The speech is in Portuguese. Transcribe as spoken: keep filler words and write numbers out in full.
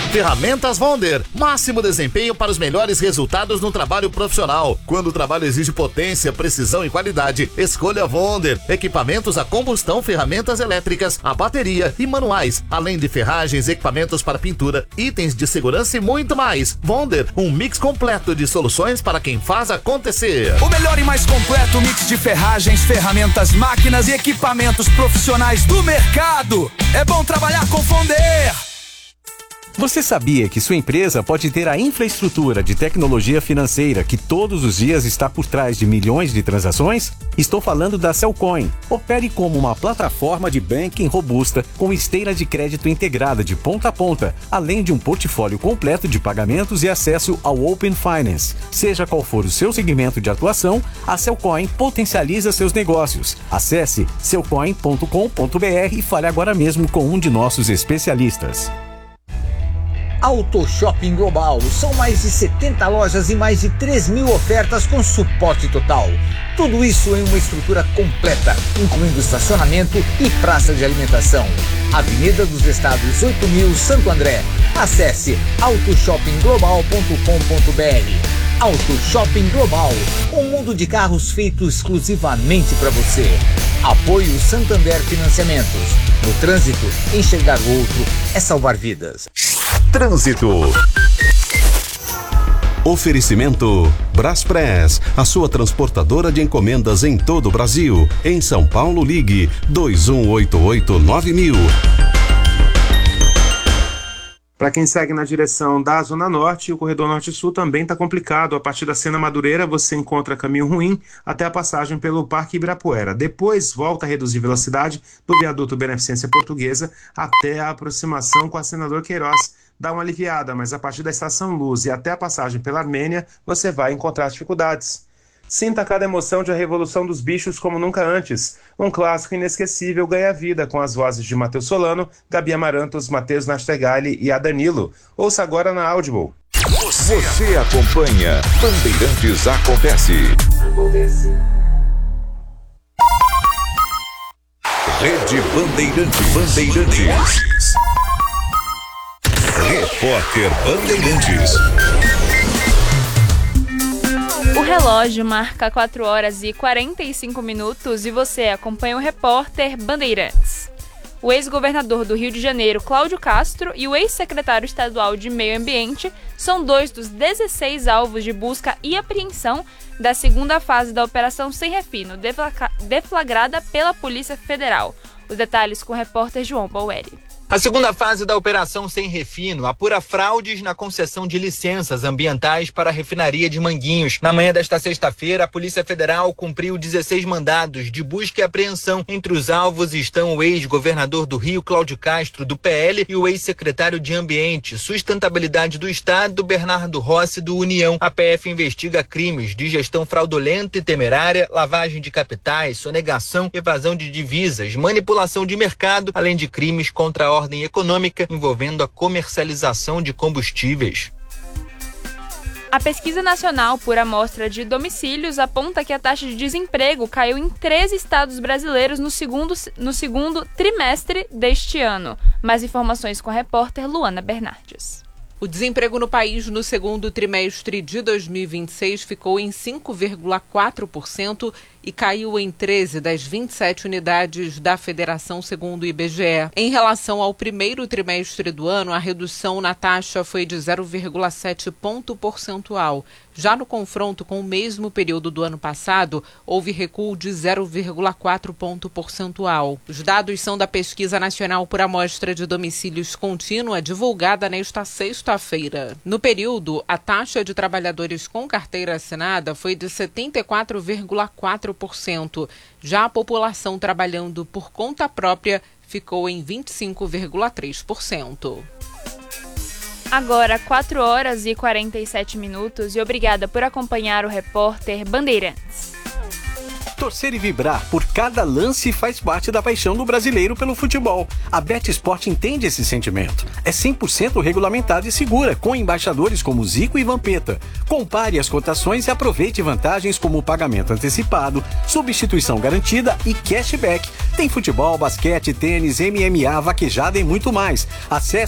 Ferramentas Wonder, máximo desempenho para os melhores resultados no trabalho profissional. Quando o trabalho exige potência, precisão e qualidade, escolha Wonder. Equipamentos a combustão, ferramentas elétricas, a bateria e manuais, além de ferragens, equipamentos para pintura, itens de segurança e muito mais. Wonder, um mix completo de soluções para quem faz acontecer. O melhor e mais completo mix de ferragens, ferramentas, máquinas e equipamentos profissionais do mercado. É bom trabalhar com Wonder. Você sabia que sua empresa pode ter a infraestrutura de tecnologia financeira que todos os dias está por trás de milhões de transações? Estou falando da Cellcoin. Opere como uma plataforma de banking robusta com esteira de crédito integrada de ponta a ponta, além de um portfólio completo de pagamentos e acesso ao Open Finance. Seja qual for o seu segmento de atuação, a Cellcoin potencializa seus negócios. Acesse cellcoin ponto com ponto b r e fale agora mesmo com um de nossos especialistas. Auto Shopping Global. São mais de setenta lojas e mais de três mil ofertas com suporte total. Tudo isso em uma estrutura completa, incluindo estacionamento e praça de alimentação. Avenida dos Estados oito mil, Santo André. Acesse auto shopping global ponto com ponto b r. Auto Shopping Global, um mundo de carros feito exclusivamente para você. Apoio Santander Financiamentos. No trânsito, enxergar o outro é salvar vidas. Trânsito. Oferecimento Braspress, a sua transportadora de encomendas em todo o Brasil. Em São Paulo, ligue dois um oito oito nove mil. Para quem segue na direção da Zona Norte, o corredor Norte-Sul também está complicado. A partir da Sena Madureira, você encontra caminho ruim até a passagem pelo Parque Ibirapuera. Depois, volta a reduzir velocidade do viaduto Beneficência Portuguesa até a aproximação com a Senador Queiroz. Dá uma aliviada, mas a partir da Estação Luz e até a passagem pela Armênia, você vai encontrar dificuldades. Sinta cada emoção de A Revolução dos Bichos como nunca antes. Um clássico inesquecível ganha vida com as vozes de Matheus Solano, Gabi Amarantos, Matheus Nastegali e Adanilo. Ouça agora na Audible. Você, Você acompanha Bandeirantes Acontece. Acontece. Rede Bandeirantes. Bandeirantes. Repórter Bandeirantes. O relógio marca quatro horas e quarenta e cinco minutos e você acompanha o repórter Bandeirantes. O ex-governador do Rio de Janeiro, Cláudio Castro, e o ex-secretário estadual de Meio Ambiente são dois dos dezesseis alvos de busca e apreensão da segunda fase da Operação Sem Refino, deflagrada pela Polícia Federal. Os detalhes com o repórter João Baueri. A segunda fase da Operação Sem Refino apura fraudes na concessão de licenças ambientais para a refinaria de Manguinhos. Na manhã desta sexta-feira, a Polícia Federal cumpriu dezesseis mandados de busca e apreensão. Entre os alvos estão o ex-governador do Rio, Cláudio Castro, do P L, e o ex-secretário de Ambiente e Sustentabilidade do Estado, Bernardo Rossi, do União. A P F investiga crimes de gestão fraudulenta e temerária, lavagem de capitais, sonegação, evasão de divisas, manipulação de mercado, além de crimes contra a ordem econômica envolvendo a comercialização de combustíveis. A Pesquisa Nacional por Amostra de Domicílios aponta que a taxa de desemprego caiu em treze estados brasileiros no segundo, no segundo trimestre deste ano. Mais informações com a repórter Luana Bernardes. O desemprego no país no segundo trimestre de dois mil e vinte e seis ficou em cinco vírgula quatro por cento e caiu em treze das vinte e sete unidades da federação, segundo o I B G E. Em relação ao primeiro trimestre do ano, a redução na taxa foi de zero vírgula sete ponto percentual. Já no confronto com o mesmo período do ano passado, houve recuo de zero vírgula quatro ponto percentual. Os dados são da Pesquisa Nacional por Amostra de Domicílios Contínua, divulgada nesta sexta-feira. No período, a taxa de trabalhadores com carteira assinada foi de setenta e quatro vírgula quatro por cento. Já a população trabalhando por conta própria ficou em vinte e cinco vírgula três por cento. Agora, quatro horas e quarenta e sete minutos e obrigada por acompanhar o repórter Bandeirantes. Torcer e vibrar por cada lance faz parte da paixão do brasileiro pelo futebol. A BetSport entende esse sentimento. É cem por cento regulamentada e segura, com embaixadores como Zico e Vampeta. Compare as cotações e aproveite vantagens como pagamento antecipado, substituição garantida e cashback. Tem futebol, basquete, tênis, M M A, vaquejada e muito mais. Acesse